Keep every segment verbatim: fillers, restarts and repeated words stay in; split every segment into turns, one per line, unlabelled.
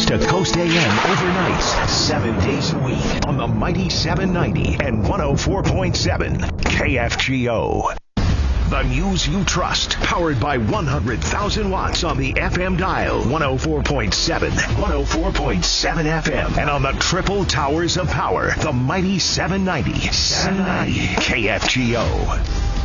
Coast to Coast A M overnights, seven days a week on the mighty seven ninety and one oh four point seven K F G O. The news you trust, powered by one hundred thousand watts on the F M dial, one oh four point seven, one oh four point seven F M, and on the triple towers of power, the mighty seven ninety, seven ninety K F G O.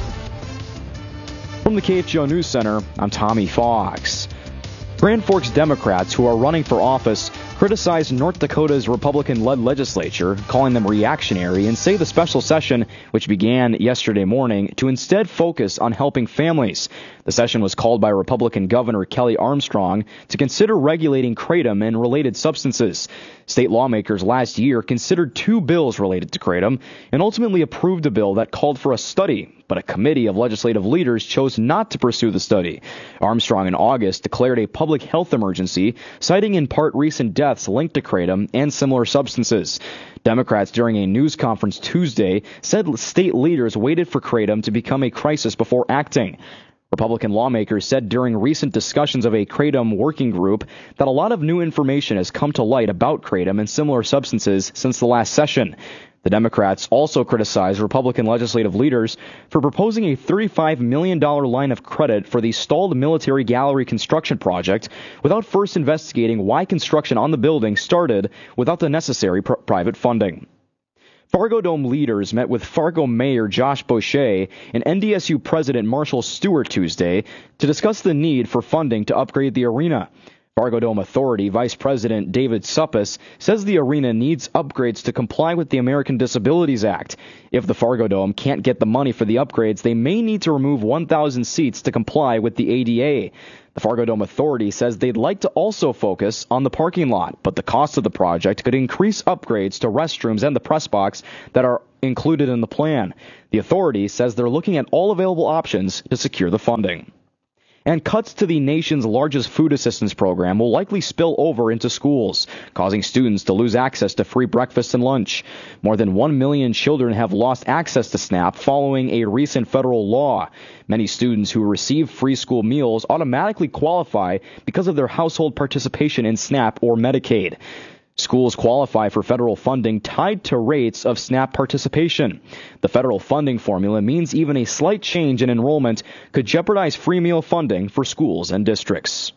From the K F G O News Center, I'm Tommy Fox. Grand Forks Democrats who are running for office criticize North Dakota's Republican-led legislature, calling them reactionary, and say the special session, which began yesterday morning, to instead focus on helping families. The session was called by Republican Governor Kelly Armstrong to consider regulating kratom and related substances. State lawmakers last year considered two bills related to kratom and ultimately approved a bill that called for a study, but a committee of legislative leaders chose not to pursue the study. Armstrong in August declared a public health emergency, citing in part recent deaths linked to kratom and similar substances. Democrats during a news conference Tuesday said state leaders waited for kratom to become a crisis before acting. Republican lawmakers said during recent discussions of a kratom working group that a lot of new information has come to light about kratom and similar substances since the last session. The Democrats also criticized Republican legislative leaders for proposing a thirty-five million dollars line of credit for the stalled military gallery construction project without first investigating why construction on the building started without the necessary pr- private funding. Fargo Dome leaders met with Fargo Mayor Josh Boucher and N D S U President Marshall Stewart Tuesday to discuss the need for funding to upgrade the arena. Fargo Dome Authority Vice President David Suppes says the arena needs upgrades to comply with the American Disabilities Act. If the Fargo Dome can't get the money for the upgrades, they may need to remove one thousand seats to comply with the A D A. The Fargo Dome Authority says they'd like to also focus on the parking lot, but the cost of the project could increase upgrades to restrooms and the press box that are included in the plan. The authority says they're looking at all available options to secure the funding. And cuts to the nation's largest food assistance program will likely spill over into schools, causing students to lose access to free breakfast and lunch. More than one million children have lost access to SNAP following a recent federal law. Many students who receive free school meals automatically qualify because of their household participation in SNAP or Medicaid. Schools qualify for federal funding tied to rates of SNAP participation. The federal funding formula means even a slight change in enrollment could jeopardize free meal funding for schools and districts.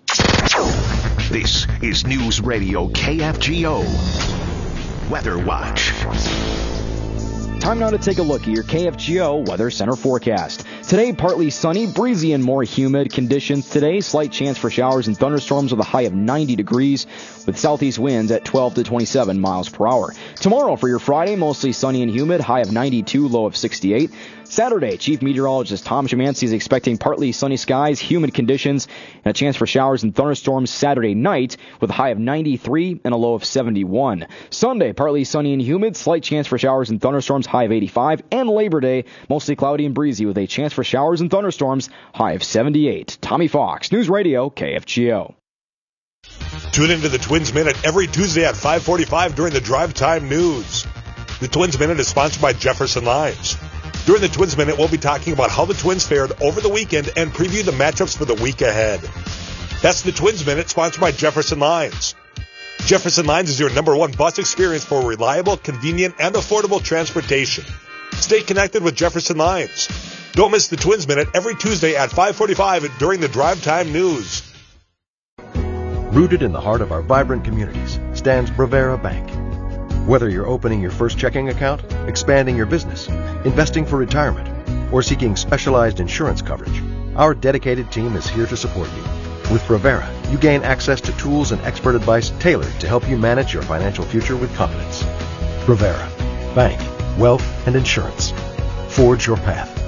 This is News Radio K F G O Weather Watch.
Time now to take a look at your K F G O Weather Center forecast. Today, partly sunny, breezy, and more humid conditions. Today, slight chance for showers and thunderstorms with a high of ninety degrees, with southeast winds at twelve to twenty-seven miles per hour. Tomorrow, for your Friday, mostly sunny and humid, high of ninety-two, low of sixty-eight. Saturday, Chief Meteorologist Tom Szymanski is expecting partly sunny skies, humid conditions, and a chance for showers and thunderstorms Saturday night with a high of ninety-three and a low of seventy-one. Sunday, partly sunny and humid, slight chance for showers and thunderstorms, high of eighty-five. And Labor Day, mostly cloudy and breezy with a chance for showers and thunderstorms, high of seventy-eight. Tommy Fox, News Radio, K F G O.
Tune into the Twins Minute every Tuesday at five forty-five during the Drive Time News. The Twins Minute is sponsored by Jefferson Lines. During the Twins Minute, we'll be talking about how the Twins fared over the weekend and preview the matchups for the week ahead. That's the Twins Minute, sponsored by Jefferson Lines. Jefferson Lines is your number one bus experience for reliable, convenient, and affordable transportation. Stay connected with Jefferson Lines. Don't miss the Twins Minute every Tuesday at five forty-five during the Drive Time News.
Rooted in the heart of our vibrant communities stands Brevera Bank. Whether you're opening your first checking account, expanding your business, investing for retirement, or seeking specialized insurance coverage, our dedicated team is here to support you. With Brevera, you gain access to tools and expert advice tailored to help you manage your financial future with confidence. Brevera, bank, wealth, and insurance. Forge your path.